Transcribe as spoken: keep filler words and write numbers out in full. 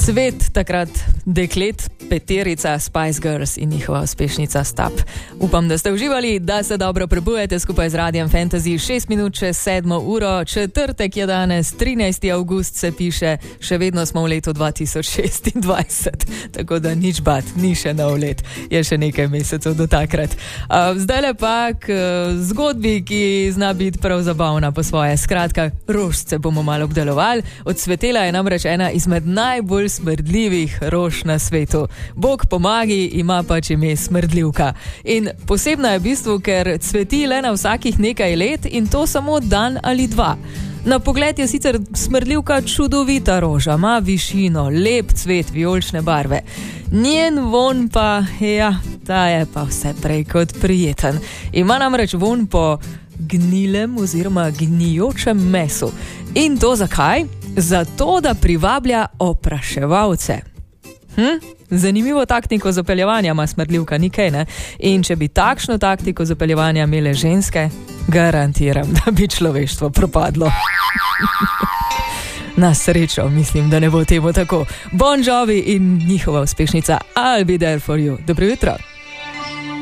Cvet takrat deklet, peterica Spice Girls in njihova uspešnica Stop. Upam, da ste uživali, da se dobro prebujete skupaj z Radijem Fantasy. Šest minut čez sedmo uro, četrtek je danes, trinajsti avgust se piše, še vedno smo v letu dva tisoč šestindvajset, tako da nič bat, ni še nov let, je še nekaj mesecev do takrat. Uh, zdaj pa k uh, zgodbi, ki zna biti prav zabavna po svoje. Skratka, rožice bomo malo obdelovali. Odsvetela je namreč ena izmed najbolj smrdljivih rož na svetu. Bog pomagi, ima pač ime smrdljivka. In posebna je v bistvu, ker cveti le na vsakih nekaj let in to samo dan ali dva. Na pogled je sicer smrdljivka čudovita roža, ima višino, lep cvet, vijolične barve. Njen von pa, ja, ta je pa vse prej kot prijeten. Ima namreč von po gnilem oziroma gnijočem mesu. In to zakaj? Zato, da privablja opraševalce. Hm? Zanimivo taktiko zapeljevanja ima smrdljivka, nikaj ne. In če bi takšno taktiko zapeljevanja imele ženske, garantiram, da bi človeštvo propadlo. Na srečo, mislim, da ne bo temu tako. Bon Jovi in njihova uspešnica I'll be there for you. Dobro jutro.